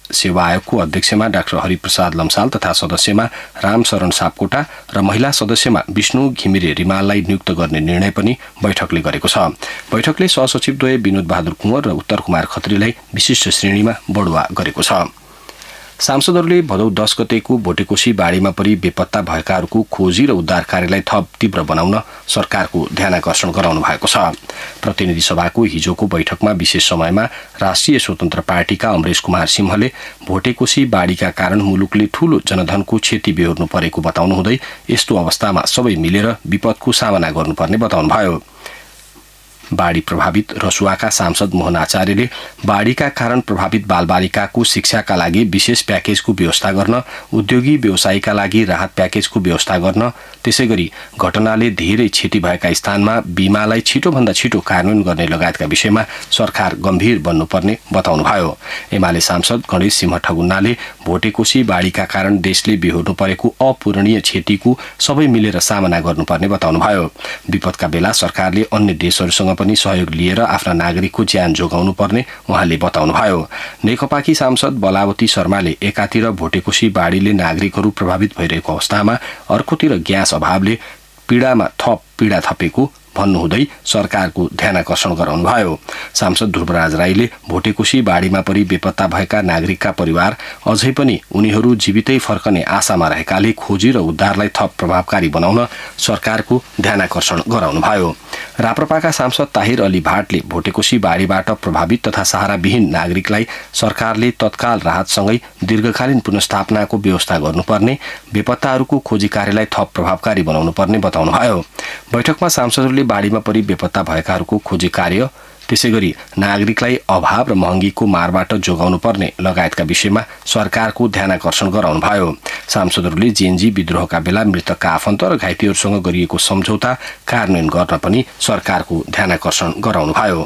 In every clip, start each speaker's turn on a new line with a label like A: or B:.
A: सेवा आयोगको अध्यक्षमा डाक्टर हरिप्रसाद लम्साल तथा सदस्यमा रामशरण सापकोटा र महिला सदस्यमा विष्णु घिमिरे रिमाललाई नियुक्त गर्ने निर्णय पनि बैठकले गरेको छ। बैठकले सहसचिवद्वय विनोद बहादुर कुँवर र उत्तर कुमार खत्रीलाई विशिष्ट श्रेणीमा बढुवा गरेको छ। सांसदहरूले भदौ 10 गतेको भोटेकोशी बाढीमा परि बेपत्ता भएकाहरूको खोजी र उद्धार कार्यलाई थप तीव्र बनाउन सरकारको ध्यानाकर्षण गराउनु भएको छ। प्रतिनिधि सभाको हिजोको बैठकमा विशेष समयमा राष्ट्रिय स्वतन्त्र पार्टीका अमरेश कुमार सिंहले भोटेकोशी बाढीका कारण मुलुकले ठूलो जनधनको क्षति बेहोर्नु परेको बताउनुहुँदै यस्तो अवस्थामा सबै मिलेर विपदको सामना गर्नुपर्ने बताउनुभयो। बाढी प्रभावित रसुवाका सांसद मोहन आचार्यले बाढीका कारण प्रभावित बालबालिकाको शिक्षाका लागि विशेष प्याकेजको व्यवस्था गर्न, उद्योगी व्यवसायीका लागि राहत प्याकेजको व्यवस्था गर्न, त्यसैगरी घटनाले धेरै क्षति भएका स्थानमा बीमालाई छिटोभन्दा छिटो कार्यान्वयन गर्ने लगायतका विषयमा सरकार गम्भीर बन्नुपर्ने बताउनुभयो। एमाले सांसद गणेश सिंह ठगुन्नाले भोटेकोशी बाढीका कारण देशले बेहोर्नु परेको अपूरणीय क्षतिको सबै मिलेर सामना गर्नुपर्ने बताउनुभयो। विपदका बेला सरकारले अन्य देशहरूसँग पनि सहयोग लिएर आफ्ना नागरिकको ज्यान जोगाउनु पर्ने उहाँले बताउनुभयो। नेकपाकी सांसद बलावती शर्माले एकातिर भोटेकोशी बाढीले नागरिकहरू प्रभावित भइरहेको अवस्थामा अर्कोतिर ग्यास अभावले पीडामा थप पीडा थपेको भन्नुहुँदै सरकारको ध्यानाकर्षण गराउनुभयो। सांसद ध्रुवराज राईले भोटेकोशी बाढीमा परि बेपत्ता भएका नागरिकका परिवार अझै पनि उनीहरू जीवितै फर्कने आशामा रहेकाले खोजी र उद्धारलाई थप प्रभावकारी बनाउन सरकारको ध्यानाकर्षण गराउनुभयो। राप्रपाका सांसद ताहिर अली भाटले भोटेकोशी बाढीबाट प्रभावित तथा सहाराविहीन नागरिकलाई सरकारले तत्काल राहतसँगै दीर्घकालीन पुनर्स्थापनाको व्यवस्था गर्नुपर्ने, बेपत्ताहरूको खोजी कार्यलाई थप प्रभावकारी बनाउनु पर्ने बताउनुभयो। बैठकमा सांसदहरूले बाढीमा परि बेपत्ता भएकाहरूको खोजी कार्य, त्यसैगरी नागरिकलाई अभाव र महँगीको मारबाट जोगाउनु पर्ने लगायतका विषयमा सरकारको ध्यानाकर्षण गराउनुभयो। सांसदहरूले जेएनजी विद्रोहका बेला मृतकका आफन्त र घाइतेहरूसँग गरिएको सम्झौता कार्यान्वयन गर्न पनि सरकारको ध्यानाकर्षण गराउनुभयो।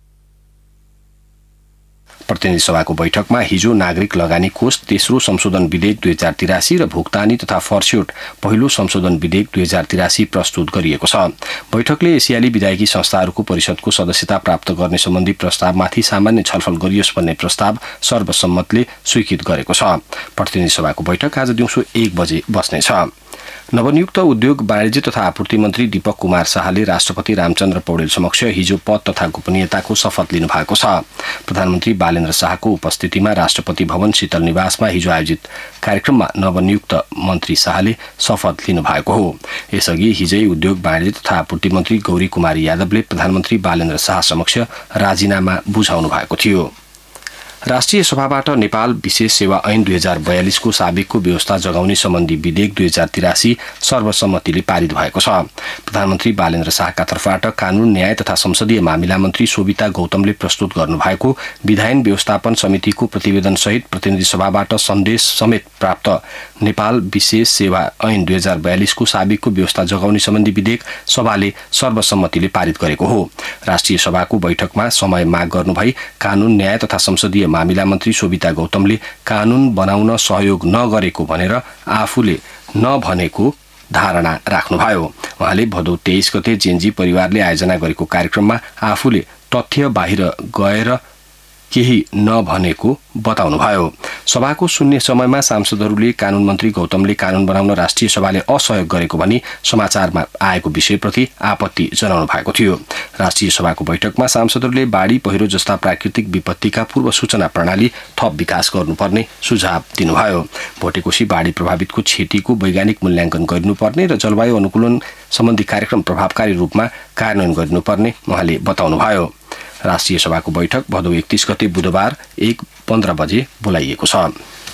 A: प्रतिनिधि सभाको बैठकमा हिजो नागरिक लगानी कोष तेस्रो संशोधन विधेयक 2083 र भुक्तानी तथा फर्स्योट पहिलो संशोधन विधेयक 2083 प्रस्तुत गरिएको छ। बैठकले एसियाली विधायकी संस्थाहरूको परिषदको सदस्यता प्राप्त गर्ने सम्बन्धी प्रस्तावमाथि सामान्य छलफल गरियोस् भन्ने प्रस्ताव सर्वसम्मतले स्वीकृत गरेको छ। प्रतिनिधि सभाको बैठक आज दिउँसो 1 बजे बस्नेछ। नवनियुक्त उद्योग वाणिज्य तथा आपूर्ति मन्त्री दीपक कुमार शाहले राष्ट्रपति रामचन्द्र पौडेल समक्ष हिजो पद तथा गोपनीयताको शपथ लिनु भएको छ। प्रधानमन्त्री बालेन्द्र शाहको उपस्थितिमा राष्ट्रपति भवन शीतल निवासमा हिजो आयोजित कार्यक्रममा नवनियुक्त मन्त्री शाहले शपथ लिनु भएको हो। यसअघि हिजै उद्योग वाणिज्य तथा आपूर्ति मन्त्री गौरी कुमारी यादवले प्रधानमन्त्री बालेन्द्र शाह समक्ष राजीनामा बुझाउनु भएको थियो। राष्ट्रिय सभाबाट नेपाल विशेष सेवा ऐन 2042 को साबिकको व्यवस्था जगाउने सम्बन्धी विधेयक 2083 सर्वसम्मतिले पारित भएको छ। प्रधानमन्त्री बालेन्द्र शाहका तर्फबाट कानून न्याय तथा संसदीय मामिला मन्त्री शोभिता गौतमले प्रस्तुत गर्नुभएको विधायन व्यवस्थापन समितिको प्रतिवेदन सहित प्रतिनिधि सभाबाट सन्देश समेत प्राप्त नेपाल विशेष सेवा ऐन 2042 को साबिकको व्यवस्था जगाउने सम्बन्धी विधेयक सभाले सर्वसम्मतिले पारित गरेको हो। राष्ट्रिय सभाको बैठकमा समय माग गर्नुभई कानून न्याय तथा संसदीय मामिला मन्त्री शोभिता गौतमले कानून बनाउन सहयोग नगरेको भनेर आफूले नभनेको धारणा राख्नुभयो। उहाँले भदौ 23 गते जेएनजी परिवारले आयोजना गरेको कार्यक्रममा आफूले तथ्य बाहिर गएर केही नभनेको बताउनुभयो। सभाको शून्य समयमा सांसदहरूले कानून मन्त्री गौतमले कानून बनाउन राष्ट्रिय सभाले असहयोग गरेको भनी समाचारमा आएको विषयप्रति आपत्ति जनाउनु भएको थियो। राष्ट्रिय सभाको बैठकमा सांसदहरूले बाढी पहिरो जस्ता प्राकृतिक विपत्तिका पूर्व सूचना प्रणाली थप विकास गर्नुपर्ने सुझाव दिनुभयो। भोटेकोशी बाढी प्रभावितको क्षतिको वैज्ञानिक मूल्याङ्कन गर्नुपर्ने र जलवायु अनुकूलन सम्बन्धी कार्यक्रम प्रभावकारी रूपमा कार्यान्वयन गर्नुपर्ने उहाँले बताउनुभयो। राष्ट्रिय सभाको बैठक भदौ 31 गते बुधबार 1:15 बजे बोलाइएको छ।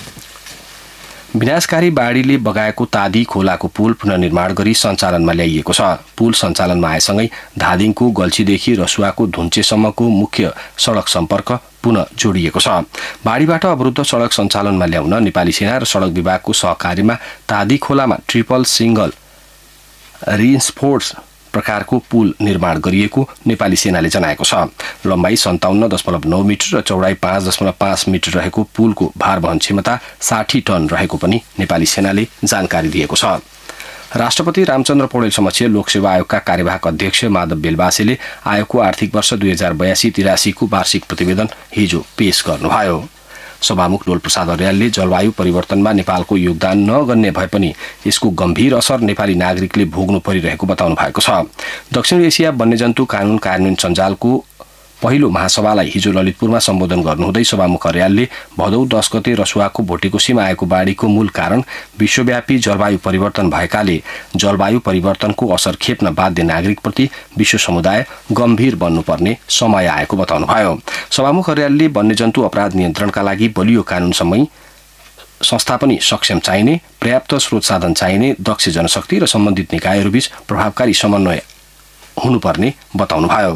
A: विनाशकारी बाढीले बगाएको तादी खोलाको पुल पुनर्निर्माण गरी सञ्चालनमा ल्याइएको छ। पुल सञ्चालनमा आएसँगै धादिङको गल्छीदेखि रसुवाको धुन्चेसम्मको मुख्य सडक सम्पर्क पुनः जोडिएको छ। बाढीबाट अवरुद्ध सडक सञ्चालनमा ल्याउन नेपाली सेना र सडक विभागको सहकार्यमा तादी खोलामा ट्रिपल सिंगल रिइन्फोर्स प्रकारको पुल निर्माण गरिएको नेपाली सेनाले जनाएको छ। लम्बाई 57.9 मिटर र चौडाई 5.5 मिटर रहेको पुलको भार वहन क्षमता 60 टन रहेको पनि नेपाली सेनाले जानकारी दिएको छ। राष्ट्रपति रामचन्द्र पौडेल समक्ष लोकसेवा आयोगका कार्यवाहक अध्यक्ष माधव बेलबासेले आयोगको आर्थिक वर्ष 2082-83 को वार्षिक प्रतिवेदन हिजो पेश गर्नुभयो। सभामुख डोल प्रसाद अर्यालले जलवायु परिवर्तनमा नेपालको योगदान नगर्ने भए पनि यसको गम्भीर असर नेपाली नागरिकले भोग्नु परिरहेको बताउनु भएको छ। दक्षिण एसिया वन्यजन्तु कानून कार्यान्वयन सञ्जालको पहिलो महासभालाई हिजो ललितपुरमा सम्बोधन गर्नुहुँदै सभामुख अर्यालले भदौ 10 गते रसुवाको भोटेकोसीमा आएको बाढीको मूल कारण विश्वव्यापी जलवायु परिवर्तन भएकाले जलवायु परिवर्तनको असर खेप्न बाध्य नागरिकप्रति विश्व समुदाय गम्भीर बन्नुपर्ने समय आएको बताउनुभयो। सभामुख अर्यालले वन्यजन्तु अपराध नियन्त्रणका लागि बलियो कानूनसम्मै संस्थापन सक्षम चाहिने, पर्याप्त स्रोत साधन चाहिने, दक्ष जनशक्ति र सम्बन्धित निकायहरूबीच प्रभावकारी समन्वय हुनुपर्ने बताउनुभयो।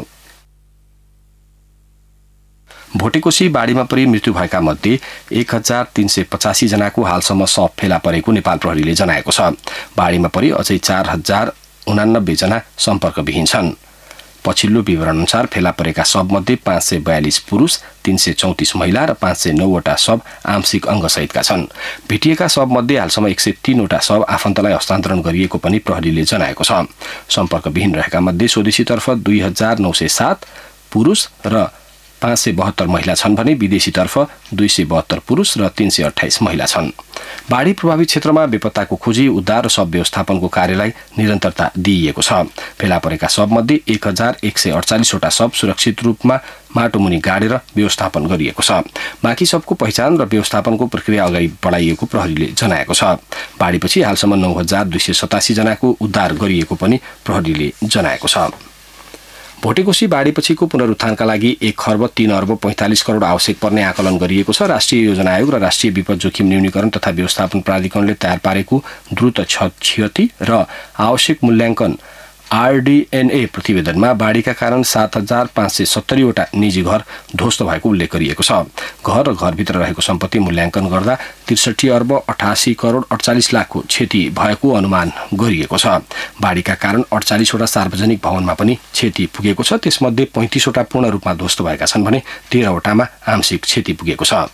A: भोटेकोसी बाढीमा परि मृत्यु भएका मध्ये 1385 जनाको हालसम्म शव फेला परेको नेपाल प्रहरीले जनाएको छ। बाढीमा परि अझै 4089 जना सम्पर्कविहीन छन्। पछिल्लो विवरणअनुसार फेला परेका शवमध्ये 542 पुरुष, 334 महिला र 509 वटा शव आंशिक अङ्गसहितका छन्। भेटिएका शवमध्ये हालसम्म 103 वटा शव आफन्तलाई हस्तान्तरण गरिएको पनि प्रहरीले जनाएको छ। सम्पर्कविहीन रहेका मध्ये स्वदेशीतर्फ 2907 पुरुष र 572 महिला छन् भने विदेशीतर्फ 272 पुरुष र 328 महिला छन्। बाढी प्रभावित क्षेत्रमा बेपत्ताको खोजी, उद्धार र शव व्यवस्थापनको कार्यलाई निरन्तरता दिइएको छ। फेला परेका शवमध्ये 1148 वटा शव सुरक्षित रूपमा माटोमुनि गाडेर व्यवस्थापन गरिएको छ। बाँकी शवको पहिचान र व्यवस्थापनको प्रक्रिया अगाडि बढाइएको प्रहरीले जनाएको छ। बाढीपछि हालसम्म 9287 जनाको उद्धार गरिएको पनि प्रहरीले जनाएको छ। भोटेकोसी बाढीपछिको पुनरुत्थानका लागि 1,03,45 करोड आवश्यक पर्ने आकलन गरिएको छ। राष्ट्रिय योजना आयोग र राष्ट्रिय विपद जोखिम न्यूनीकरण तथा व्यवस्थापन प्राधिकरणले तयार पारेको द्रुत क्षति र आवश्यक मूल्याङ्कन RDNA प्रतिवेदनमा बाढीका कारण 7,570 वटा निजी घर ध्वस्त भएको उल्लेख गरिएको छ। घर र घरभित्र रहेको सम्पत्ति मूल्याङ्कन गर्दा 63,88,48,00,000को क्षति भएको अनुमान गरिएको छ। बाढीका कारण 48 वटा सार्वजनिक भवनमा पनि क्षति पुगेको छ। त्यसमध्ये 35 वटा पूर्ण रूपमा ध्वस्त भएका छन् भने 13 वटामा आंशिक क्षति पुगेको छ।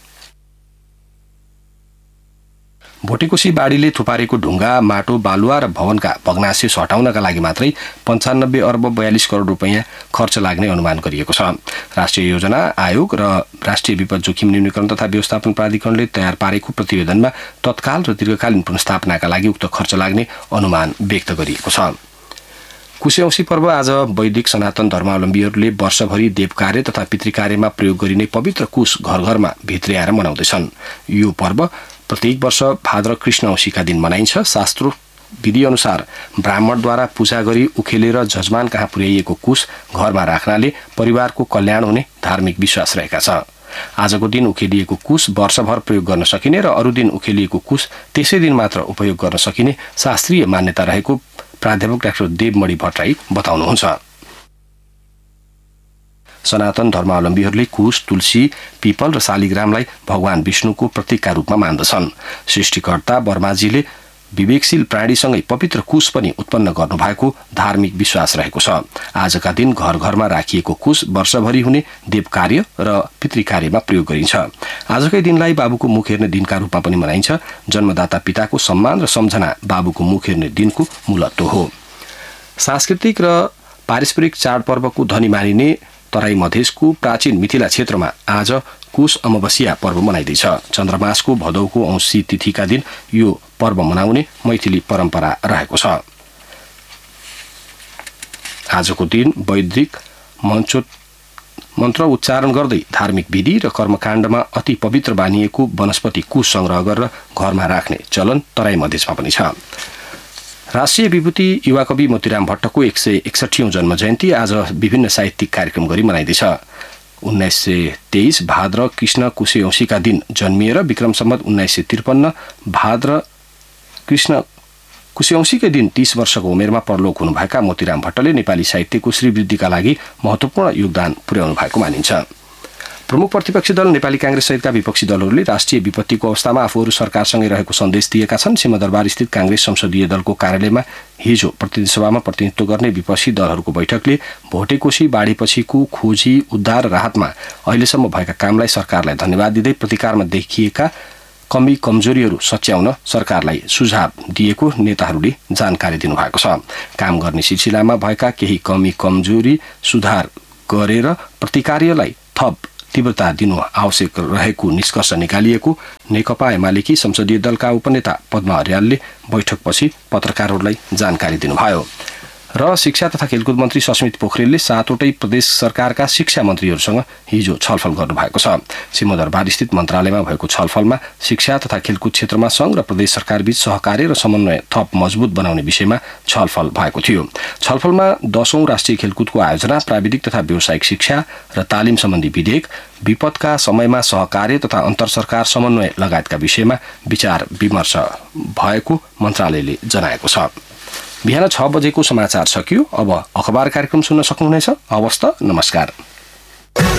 A: भोटेकोसी बाढीले थुपारेको ढुङ्गा, माटो, बालुवा र भवनका भग्नावशेष हटाउनका लागि मात्रै 95 अर्ब 42 करोड रुपैयाँ खर्च लाग्ने अनुमान गरिएको छ। राष्ट्रिय योजना आयोग र राष्ट्रिय विपद जोखिम न्यूनीकरण तथा व्यवस्थापन प्राधिकरणले तयार पारेको प्रतिवेदनमा तत्काल र दीर्घकालीन पुनर्स्थापनाका लागि उक्त खर्च लाग्ने अनुमान व्यक्त गरिएको छ। कुशे औँसी पर्व आज वैदिक सनातन धर्मावलम्बीहरूले वर्षभरि देवकार्य तथा पितृकार्यमा प्रयोग गरिने पवित्र कुश घर घरमा भित्र्याएर मनाउँदैछन्। यो पर्व प्रत्येक वर्ष भाद्र कृष्ण औँसीका दिन मनाइन्छ। शास्त्रोक्त विधि अनुसार ब्राह्मणद्वारा पूजा गरी उखेलेर जजमान कहाँ पुर्याइएको कुश घरमा राख्नाले परिवारको कल्याण हुने धार्मिक विश्वास रहेका छ। आजको दिन उखेलिएको कुश वर्षभर प्रयोग गर्न सकिने र अरू दिन उखेलिएको कुश त्यसै दिन मात्र उपयोग गर्न सकिने शास्त्रीय मान्यता रहेको प्राध्यापक डाक्टर देवमणि भट्टराई बताउनुहुन्छ। सनातन धर्मावलम्बीहरूले कुश, तुलसी, पिपल र शालिग्रामलाई भगवान विष्णुको प्रतीकका रूपमा मान्दछन्। सृष्टिकर्ता ब्रह्माजीले विवेकशील प्राणीसँगै पवित्र कुश पनि उत्पन्न गर्नुभएको धार्मिक विश्वास रहेको छ। आजका दिन घर घरमा राखिएको कुश वर्षभरि हुने देवकार्य र पितृकार्यमा प्रयोग गरिन्छ। आजकै दिनलाई बाबुको मुख हेर्ने दिनका रूपमा पनि मनाइन्छ। जन्मदाता पिताको सम्मान र सम्झना बाबुको मुख हेर्ने दिनको मूलत्व हो। सांस्कृतिक र पारस्परिक चाडपर्वको धनी मानिने तराई मधेसको प्राचीन मिथिला क्षेत्रमा आज कुश अमावस्या पर्व मनाइँदैछ। चन्द्रमासको भदौको औँसी तिथिका दिन यो पर्व मनाउने मैथिली परम्परा रहेको छ। आजको दिन वैदिक मन्त्र उच्चारण गर्दै धार्मिक विधि र कर्मकाण्डमा अति पवित्र मानिएको वनस्पति कुश संग्रह गरेर घरमा राख्ने चलन तराई मधेसमा पनि छ। राष्ट्रिय विभूति युवा कवि मोतीराम भट्टको 161औं जन्म जयन्ती आज विभिन्न साहित्यिक कार्यक्रम गरी मनाइँदैछ। 1923 भाद्र कृष्ण कुशे औँसीका दिन जन्मिएर विक्रम सम्वत 1953 भाद्र कृष्ण कुशे औँसीकै दिन 30 वर्षको उमेरमा परलोक हुनुभएका मोतीराम भट्टले नेपाली साहित्यको श्रीवृद्धिका लागि महत्त्वपूर्ण योगदान पुर्याउनु भएको मानिन्छ। प्रमुख प्रतिपक्षी दल नेपाली कांग्रेस सहितका विपक्षी दलहरूले राष्ट्रिय विपत्तिको अवस्थामा आफूहरू सरकारसँगै रहेको सन्देश दिएका छन्। सिंहदरबार स्थित कांग्रेस संसदीय दलको कार्यालयमा हिजो प्रतिनिधि सभामा प्रतिनिधित्व गर्ने विपक्षी दलहरूको बैठकले भोटेकोसी बाढीपछिको खोजी, उद्धार र राहतमा अहिलेसम्म भएका कामलाई सरकारलाई धन्यवाद दिँदै प्रतिकारमा देखिएका कमी कमजोरीहरू सच्याउन सरकारलाई सुझाव दिएको नेताहरूले जानकारी दिनुभएको छ। काम गर्ने सिलसिलामा भएका केही कमी कमजोरी सुधार गरेर प्रतिकार्यलाई थप तीव्रता दिनु आवश्यक रहेको निष्कर्ष निकालिएको नेकपा एमालेकी संसदीय दलका उपनेता पद्मा अर्यालले बैठकपछि पत्रकारहरूलाई जानकारी दिनुभयो। र शिक्षा तथा खेलकुद मन्त्री सस्मित पोखरेलले 7वटै प्रदेश सरकारका शिक्षा मन्त्रीहरूसँग हिजो छलफल गर्नुभएको छ। सिंहदरबारस्थित मन्त्रालयमा भएको छलफलमा शिक्षा तथा खेलकुद क्षेत्रमा संघ र प्रदेश सरकारबीच सहकार्य र समन्वय थप मजबुत बनाउने विषयमा छलफल भएको थियो। छलफलमा 10औं राष्ट्रिय खेलकुदको आयोजना, प्राविधिक तथा व्यावसायिक शिक्षा र तालिम सम्बन्धी विधेयक, विपदका समयमा सहकार्य तथा अन्तरसरकार समन्वय लगायतका विषयमा विचार विमर्श भएको मन्त्रालयले जनाएको छ। बिहान 6 बजेको समाचार सकियो। अब अखबार कार्यक्रम सुन्न सक्नुहुनेछ। हवस् त, नमस्कार।